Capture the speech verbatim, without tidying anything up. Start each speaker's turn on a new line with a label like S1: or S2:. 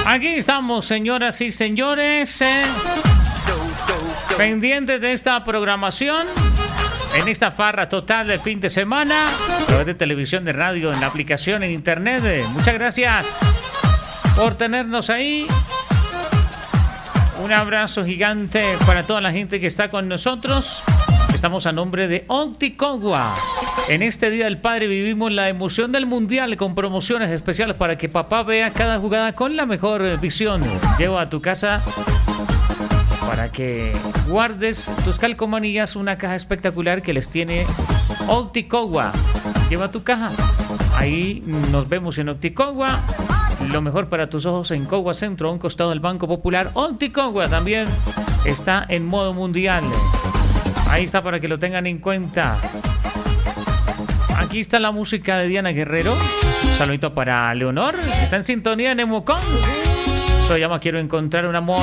S1: Aquí estamos, señoras y señores, eh, pendientes de esta programación, en esta farra total del fin de semana, a través de televisión, de radio, en la aplicación, en internet. Eh, muchas gracias por tenernos ahí. Un abrazo gigante para toda la gente que está con nosotros. Estamos a nombre de Opticogua. En este Día del Padre vivimos la emoción del Mundial con promociones especiales para que papá vea cada jugada con la mejor visión. Lleva a tu casa para que guardes tus calcomanías una caja espectacular que les tiene Opticogua. Lleva tu caja. Ahí nos vemos en Opticogua. Lo mejor para tus ojos en Cogua Centro, a un costado del Banco Popular. Opticogua también está en modo mundial. Ahí está para que lo tengan en cuenta. Aquí está la música de Diana Guerrero. Un saludito para Leonor, que está en sintonía en Nemocón. Se llama Quiero encontrar un amor.